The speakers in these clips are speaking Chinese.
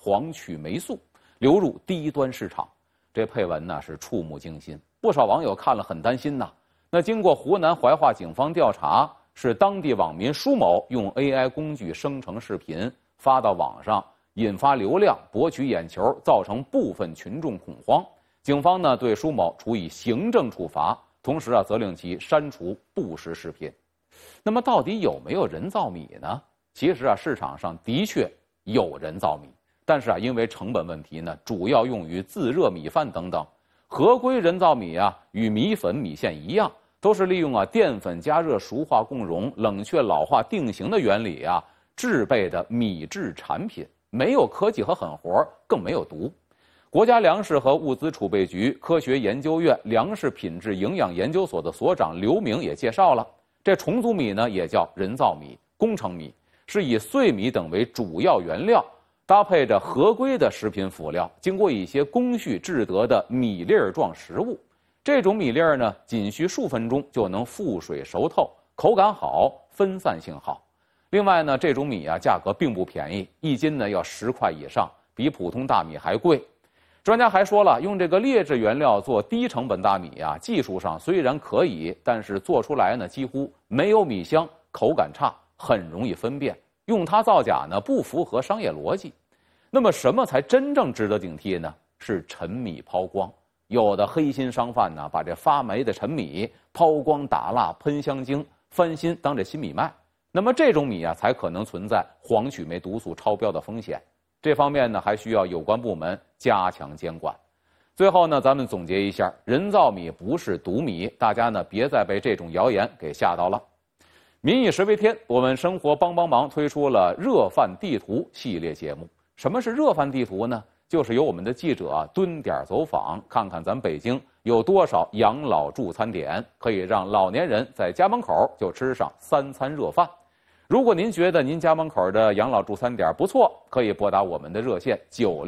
黄曲霉素，流入低端市场。这配文呢是触目惊心，不少网友看了很担心呐。那经过湖南怀化警方调查，是当地网民舒某用 AI 工具生成视频发到网上，引发流量，博取眼球，造成部分群众恐慌。警方呢对舒某处以行政处罚，同时责令其删除不实视频。那么到底有没有人造米呢？其实市场上的确有人造米，但是因为成本问题呢，主要用于自热米饭等等。合规人造米与米粉、米线一样，都是利用淀粉加热、熟化、共溶、冷却、老化、定型的原理制备的米制产品，没有科技和狠活，更没有毒。国家粮食和物资储备局科学研究院粮食品质营养研究所的所长刘明也介绍了，这重组米呢也叫人造米、工程米，是以碎米等为主要原料，搭配着合规的食品辅料，经过一些工序制得的米粒儿状食物。这种米粒儿呢，仅需数分钟就能附水熟透，口感好，分散性好。另外呢，这种米价格并不便宜，1斤呢要10块以上，比普通大米还贵。专家还说了，用这个劣质原料做低成本大米技术上虽然可以，但是做出来呢几乎没有米香，口感差，很容易分辨。用它造假呢不符合商业逻辑。那么什么才真正值得警惕呢？是陈米抛光。有的黑心商贩呢把这发霉的陈米抛光打蜡、喷香精、翻新当这新米卖。那么这种米才可能存在黄曲霉毒素超标的风险。这方面呢还需要有关部门加强监管。最后呢，咱们总结一下，人造米不是毒米，大家呢别再被这种谣言给吓到了。民以食为天，我们生活帮帮忙推出了热饭地图系列节目。什么是热饭地图呢？就是由我们的记者蹲点走访，看看咱北京有多少养老助餐点，可以让老年人在家门口就吃上3餐热饭。如果您觉得您家门口的养老助餐点不错，可以拨打我们的热线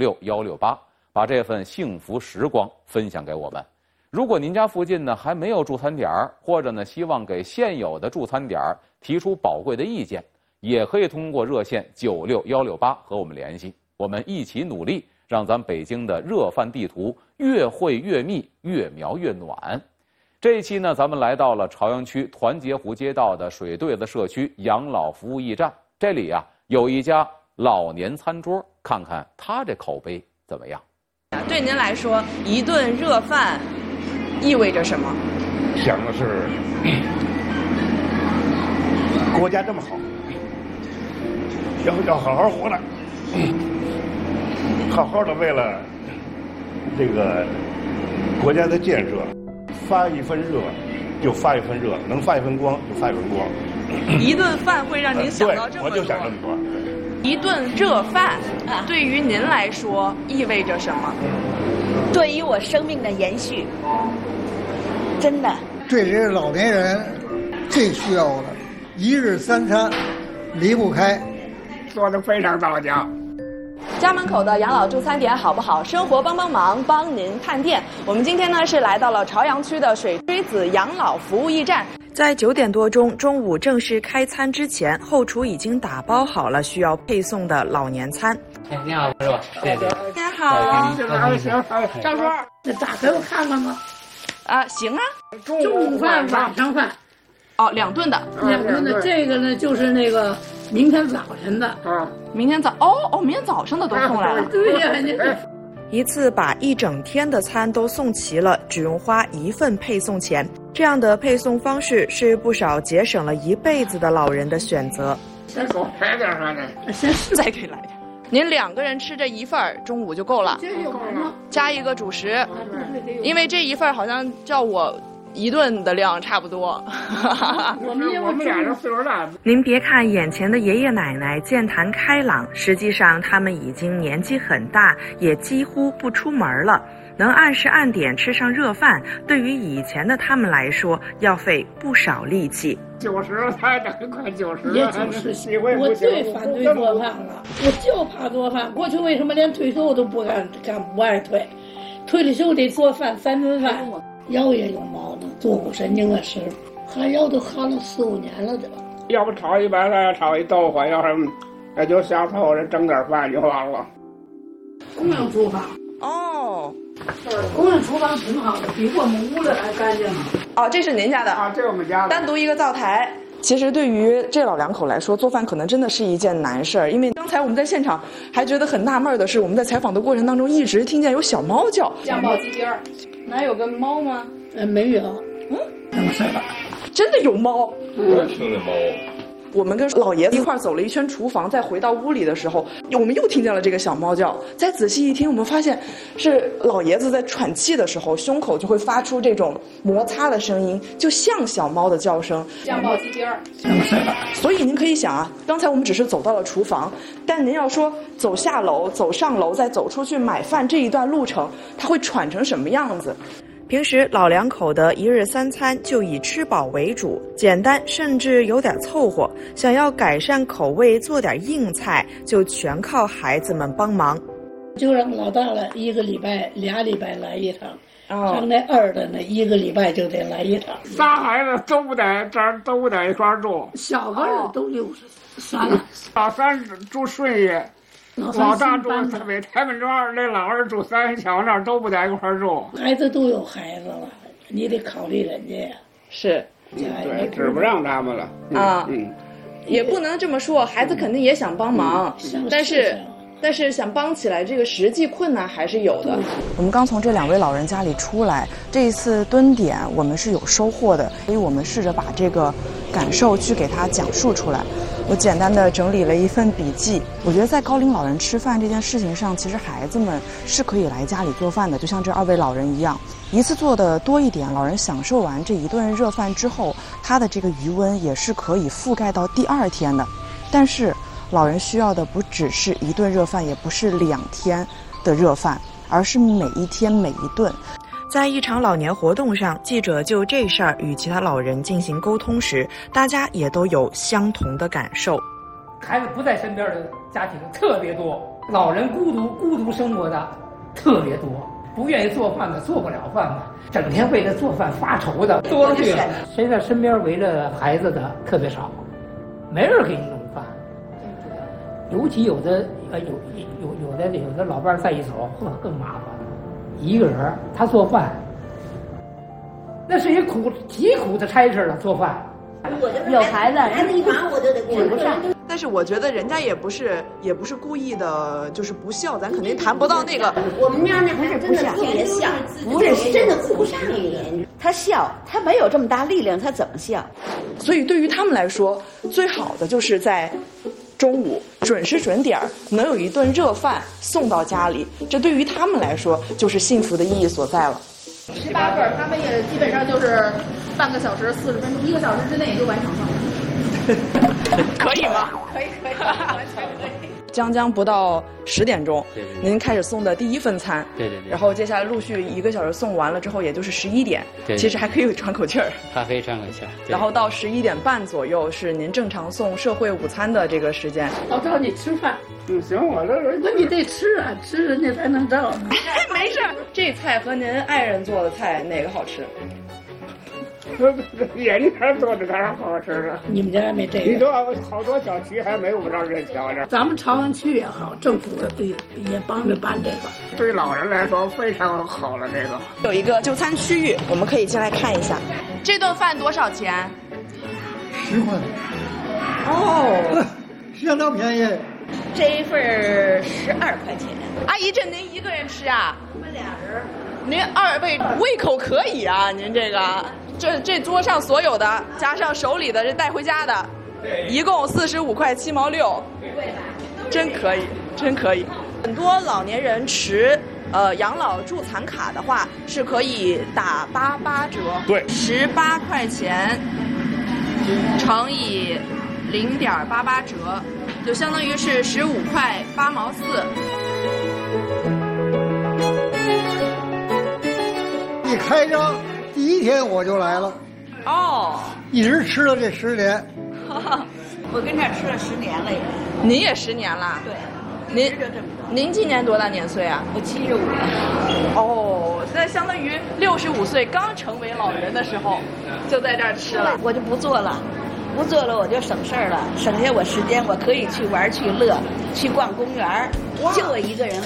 96168，把这份幸福时光分享给我们。如果您家附近呢还没有助餐点，或者呢希望给现有的助餐点提出宝贵的意见，也可以通过热线96168和我们联系，我们一起努力，让咱北京的热饭地图越汇越密，越描越暖。这一期呢，咱们来到了朝阳区团结湖街道的水对子社区养老服务驿站，这里有一家老年餐桌，看看它这口碑怎么样。 对您来说，一顿热饭意味着什么？ 想的是国家这么好，要好好活的，好好的为了这个国家的建设，发一份热就发一份热，能发一份光就发一份光。 一顿饭会让您想到这么多。 我就想这么多。 一顿热饭对于您来说意味着什么？ 对于我生命的延续，真的。 这是老年人最需要的，一日3餐离不开， 做得非常到家。 家门口的养老助餐点好不好？生活帮帮忙，帮您看店。我们今天呢是来到了朝阳区的水锥子养老服务驿站。在9点多钟，中午正式开餐之前，后厨已经打包好了需要配送的老年餐。 你好，是吧？谢谢。 您好， 张叔，这打给我看看吧。 行啊。 中午饭、晚上饭。 哦，2顿的。 2顿的，这个呢就是那个明天早晨的。 明天明天早上的都送来了。 对呀， 一次把1整天的餐都送齐了，只用花1份配送钱。这样的配送方式是不少节省了一辈子的老人的选择。 先给我来点啥的，先再给来点。您2个人吃这1份，中午就够了。 这就够了。 加一个主食，因为这1份好像叫我1顿的量差不多。 我们俩这岁数大。 您别看眼前的爷爷奶奶健谈开朗，实际上他们已经年纪很大，也几乎不出门了。能按时按点吃上热饭，对于以前的他们来说，要费不少力气。 90了，才等快90了。 也90，我最反对做饭了，我就怕做饭。过去为什么连退休都不爱退？退了休得做饭3顿饭。腰也有毛病，坐骨神经的事，哈腰都哈了4、5年了都。 要不炒一白菜，炒一豆腐，要是那就下头，整点饭就完了。 公用厨房。 哦， 公用厨房挺好的，比我们屋里还干净。 哦，这是您家的啊，这是我们家的。 单独一个灶台。其实对于这老两口来说，做饭可能真的是一件难事儿。因为刚才我们在现场还觉得很纳闷的是，我们在采访的过程当中一直听见有小猫叫。 酱爆鸡丁儿，哪有个猫吗？ 没有。怎么事了？ 真的有猫。 我听见猫。 我们跟老爷子一块走了一圈厨房，再回到屋里的时候，我们又听见了这个小猫叫。再仔细一听，我们发现是老爷子在喘气的时候，胸口就会发出这种摩擦的声音，就像小猫的叫声。 酱爆鸡丁儿， 怎么事了？ 所以您可以想啊，刚才我们只是走到了厨房，但您要说走下楼、走上楼，再走出去买饭这一段路程，它会喘成什么样子？平时老两口的一日三餐就以吃饱为主，简单甚至有点凑合。想要改善口味，做点硬菜，就全靠孩子们帮忙。 就让老大了1个礼拜、2礼拜来一趟，上那二的呢1个礼拜就得来一趟。 仨孩子都不在这儿，都不在一块儿住。 小个儿都63了， 老三住顺义。老大住北台门庄，那老二住三元桥那儿，都不在一块儿住。 孩子都有孩子了，你得考虑人家呀。 是， 对，指不上他们了啊。也不能这么说，孩子肯定也想帮忙，但是想帮起来，这个实际困难还是有的。我们刚从这2位老人家里出来，这一次蹲点我们是有收获的，所以我们试着把这个感受去给他讲述出来。我简单的整理了一份笔记。我觉得在高龄老人吃饭这件事情上，其实孩子们是可以来家里做饭的，就像这2位老人一样，一次做的多一点，老人享受完这一顿热饭之后，他的这个余温也是可以覆盖到第2天的。但是老人需要的不只是一顿热饭，也不是2天的热饭，而是每一天每一顿。在一场老年活动上，记者就这事儿与其他老人进行沟通时，大家也都有相同的感受。 孩子不在身边的家庭特别多，老人孤独生活的特别多，不愿意做饭的做不了饭的，整天为了做饭发愁的多了去了。现在身边围着孩子的特别少，没人给你弄饭。尤其有的老伴在一走，更麻烦。一个人他做饭，那是一极苦的差事了。做饭， 有孩子，人一忙我就得顾不上。 但是我觉得人家也不是故意的，就是不孝，咱肯定谈不到那个。 我们家那不是不孝，特别孝，不是真的顾不上你。他孝，他没有这么大力量，他怎么孝？ 所以对于他们来说，最好的就是在中午准时准点能有一顿热饭送到家里，这对于他们来说就是幸福的意义所在了。 18份，他们也基本上就是半个小时40分钟，1个小时之内也就完成了。 可以吗？ 可以，完全可以。 将将不到10点钟，您开始送的第1份餐， 对， 然后接下来陆续1个小时送完了之后，也就是11点，其实还可以喘口气儿， 还可以喘口气儿。 然后到11点半左右是您正常送社会午餐的这个时间。 老赵，你吃饭。 行，我这那你得吃啊，吃人家才能照呢。 没事，这菜和您爱人做的菜哪个好吃？ 眼睛做的当然好吃了。 你们家没这个？ 你说好多小区还没有让人瞧着。 咱们朝阳区也好，政府也帮着办这个。 对老人来说非常好了，这个有一个就餐区域，我们可以进来看一下。这顿饭多少钱 ？10块。 哦， 相当便宜。 这一份12块钱。 阿姨，这您一个人吃啊？ 我们2人。 您2位胃口可以啊，您这个。这桌上所有的，加上手里的这带回家的，一共45块7毛6，真可以，真可以。很多老年人持养老助残卡的话，是可以打88折， 对 ，18块钱乘以0.88折，就相当于是15块8毛4。 一开张。第1天我就来了， 哦， 一直吃了这10年。 我跟这儿吃了10年了也。 您也10年了？对。您今年多大年岁啊？ 我75了。 哦，那相当于65岁刚成为老人的时候，就在这儿吃了。 我就不做了，我就省事儿了，省下我时间，我可以去玩去乐，去逛公园。就我一个人